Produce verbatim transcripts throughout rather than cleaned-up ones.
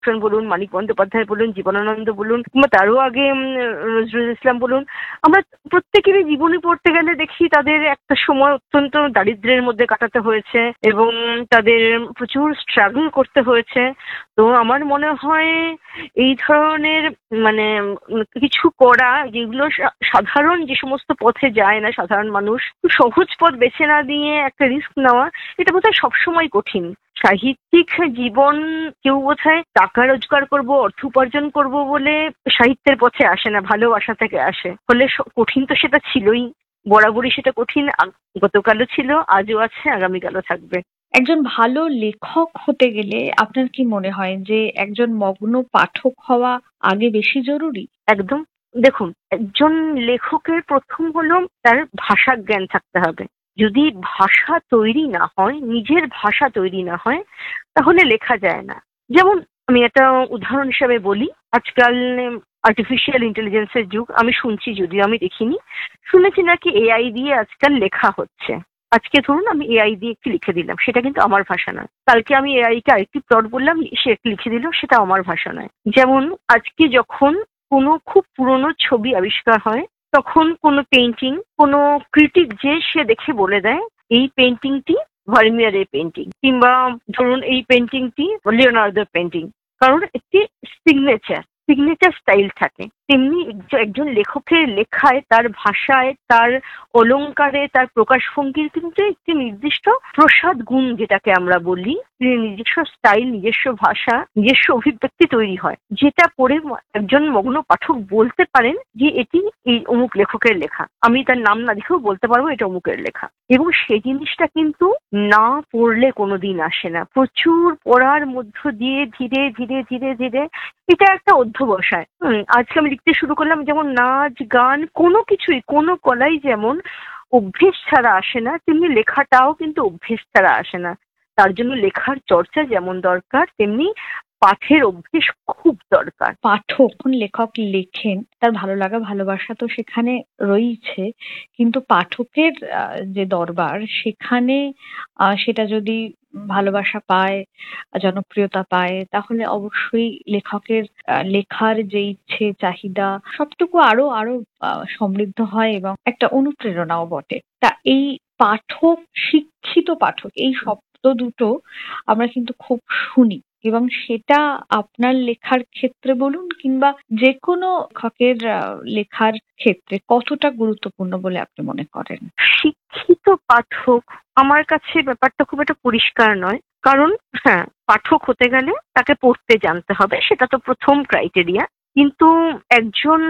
সেন বলুন, মানিক বন্দ্যোপাধ্যায় বলুন, জীবনানন্দ বলুন, কিংবা তারও আগে উম, নজরুল ইসলাম বলুন, আমরা প্রত্যেকেরই জীবনী পড়তে গেলে দেখি তাদের একটা সময় অত্যন্ত দারিদ্র্যের মধ্যে কাটাতে হয়েছে এবং তাদের প্রচুর স্ট্রাগল করতে হয়েছে। তো আমার মনে হয় এই ধরনের মানে উম, কিছু করা, যেগুলো সা- সাধারণ যে সমস্ত পথে যায় না সাধারণ মানুষ, সহজ পথ বেছে না দিয়ে একটা রিস্ক নেওয়া, এটা বোধহয় সবসময় কঠিন। সাহিত্যিক জীবন কেউ বোধহয় টাকা রোজগার করব, অর্থ উপার্জন করব বলে সাহিত্যের পথে আসে না, ভালোবাসা থেকে আসে। ফলে স- কঠিন তো সেটা ছিলই, বরাবরই সেটা কঠিন, আগ- গতকালও ছিল, আজও আছে, আগামীকালও থাকবে। একজন ভালো লেখক হতে গেলে আপনার কি মনে হয় যে একজন মগ্ন পাঠক হওয়া আগে বেশি জরুরি? একদম। দেখুন, একজন লেখকের প্রথম হলো তার ভাষা জ্ঞান থাকতে হবে। যদি ভাষা তৈরি না হয়, নিজের ভাষা তৈরি না হয়, তাহলে লেখা যায় না। যেমন আমি একটা উদাহরণ হিসেবে বলি, আজকাল আর্টিফিশিয়াল ইন্টেলিজেন্সের যুগ। আমি শুনছি, যদিও আমি দেখিনি, শুনেছি নাকি এআই দিয়ে আজকাল লেখা হচ্ছে। আজকে ধরুন আমি এআই দিয়ে একটু লিখে দিলাম, সেটা কিন্তু আমার ভাষা নয়। কালকে আমি এআই কে আরেকটি প্লট বললাম, সে একটু লিখে দিল, সেটা আমার ভাষা নয়। যেমন আজকে যখন কোনো খুব পুরনো ছবি আবিষ্কার হয়, তখন কোনো পেন্টিং, কোনো ক্রিটিক যে সে দেখে বলে দেয় এই পেন্টিংটি ভার্মিয়ারের পেন্টিং, কিংবা ধরুন এই পেন্টিংটি লিওনার্দোর পেন্টিং, কারণ একটি সিগনেচার সিগনেচার স্টাইল থাকে। তেমনি একজ- একজন লেখকের লেখায়, তার ভাষায়, তার অলংকারে, তার প্রকাশভঙ্গির কিন্তু একটি নির্দিষ্ট প্রসাদ গুণ, যেটাকে আমরা বলি, যে নিজস্ব স্টাইল, নিজস্ব ভাষা, নিজস্ব অভিব্যক্তি তৈরি হয়, যেটা পড়ে ম- একজন মগ্ন পাঠক বলতে পারেন যে এটি এই অমুক লেখকের লেখা। আমি তার নাম না দেখেও বলতে পারবো এটা অমুকের লেখা। এবং সেই জিনিসটা কিন্তু না পড়লে কোনোদিন আসে না। প্রচুর পড়ার মধ্য দিয়ে ধীরে ধীরে ধীরে ধীরে এটা একটা অধ্যবসায়। হুম, আজকে আমি লিখতে শুরু করলাম, যেমন নাচ, গান, কোনো কিছুই, কোনো কলাই যেমন অভ্যেস ছাড়া আসে না, তেমনি লেখাটাও কিন্তু অভ্যেস ছাড়া আসে না। তার জন্য লেখার চর্চা যেমন দরকার, তেমনি পাঠের অভ্যেস খুব দরকার। পাঠক, যখন লেখক লেখেন তার ভালো লাগা ভালোবাসা তো সেখানে রয়েছে, কিন্তু পাঠকের আহ, যে দরবার সেখানে আহ, সেটা যদি ভালোবাসা পায়, জনপ্রিয়তা পায়, তাহলে অবশ্যই লেখকের আহ, লেখার যে ইচ্ছে চাহিদা সবটুকু আরো আরো আহ, সমৃদ্ধ হয় এবং একটা অনুপ্রেরণাও বটে। তা এই পাঠক, শিক্ষিত পাঠক, এই শব্দ দুটো আমরা কিন্তু খুব শুনি, এবং সেটা আপনার লেখার ক্ষেত্রে বলুন কিংবা যে কোনো লেখকের আহ, লেখার ক্ষেত্রে কতটা গুরুত্বপূর্ণ বলে আপনি মনে করেন? শিক্ষিত পাঠক, আমার কাছে ব্যাপারটা খুব একটা পরিষ্কার নয়। কারণ হ্যাঁ, পাঠক হতে গেলে তাকে পড়তে জানতে হবে, সেটা তো প্রথম ক্রাইটেরিয়া। কিন্তু একজন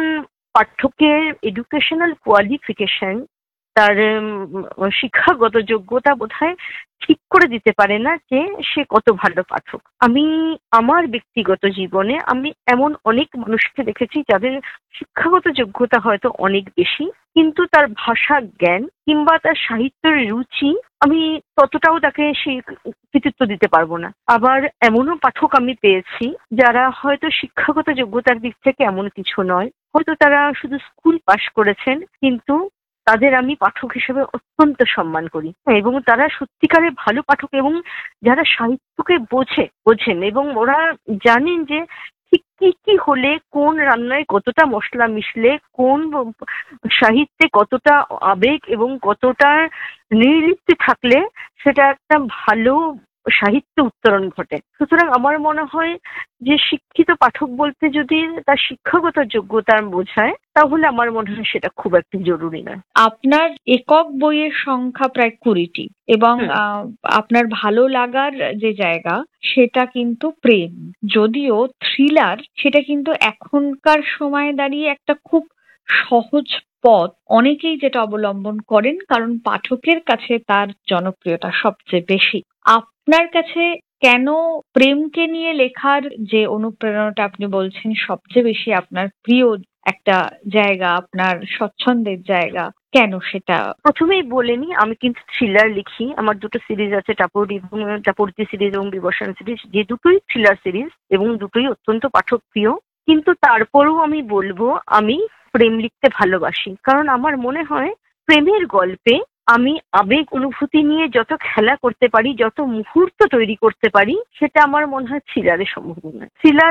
পাঠকের এডুকেশনাল কোয়ালিফিকেশন, তার উম, শিক্ষাগত যোগ্যতা বোধহয় ঠিক করে দিতে পারে না যে সে কত ভালো পাঠক। আমি আমার ব্যক্তিগত জীবনে আমি এমন অনেক মানুষকে দেখেছি যাদের শিক্ষাগত যোগ্যতা হয়তো অনেক বেশি, কিন্তু তার ভাষা জ্ঞান কিংবা তার সাহিত্যের রুচি, আমি ততটাও তাকে সেই কৃতিত্ব দিতে পারবো না। আবার এমনও পাঠক আমি পেয়েছি যারা হয়তো শিক্ষাগত যোগ্যতার দিক থেকে এমন কিছু নয়, হয়তো তারা শুধু স্কুল পাশ করেছেন, কিন্তু তাদের আমি পাঠক হিসেবে অত্যন্ত সম্মান করি। হ্যাঁ, এবং তারা সত্যিকারের ভালো পাঠক, এবং যারা সাহিত্যকে বোঝে বোঝেন এবং ওরা জানেন যে ঠিক কি কি হলে, কোন রান্নায় কতটা মশলা মিশলে, কোন ব- সাহিত্যে কতটা আবেগ এবং কতটা নৃলিপ্তি থাকলে সেটা একটা ভালো সাহিত্য উত্তরণ ঘটে। সুতরাং আমার মনে হয় যে শিক্ষিত পাঠক বলতে যদি তার শিক্ষাগত যোগ্যতা বোঝায়, তাহলে আমার মনে হয় সেটা খুব একটা জরুরি নয়। আপনার একক বইয়ের সংখ্যা প্রায় কুড়িটি, এবং হুম। আহ, আপনার ভালো লাগার যে জায়গা সেটা কিন্তু প্রেম। যদিও থ্রিলার সেটা কিন্তু এখনকার সময়ে দাঁড়িয়ে একটা খুব সহজ পথ অনেকেই যেটা অবলম্বন করেন, কারণ পাঠকের কাছে তার জনপ্রিয়তা সবচেয়ে বেশি। আপনার কাছে কেন প্রেমকে নিয়ে লেখার যে অনুপ্রেরণাটা আপনি বলছেন সবচেয়ে বেশি আপনার প্রিয় একটা জায়গা, আপনার স্বচ্ছন্দের জায়গা, কেন সেটা? প্রথমেই বলে নিই, আমি কিন্তু থ্রিলার লিখি। আমার দুটো সিরিজ আছে, টাপুরি এবং টাপুরতি সিরিজ এবং বিবর্ষণ সিরিজ, যে দুটোই থ্রিলার সিরিজ এবং দুটোই অত্যন্ত পাঠক প্রিয়। কিন্তু তারপরেও আমি বলবো আমি প্রেম লিখতে ভালোবাসি, কারণ আমার মনে হয় প্রেমের গল্পে আমি আবেগ অনুভূতি নিয়ে যত খেলা করতে পারি, যত মুহূর্ত তৈরি করতে পারি, সেটা আমার মনে হয় থ্রিলারে সম্ভব নয়। থ্রিলার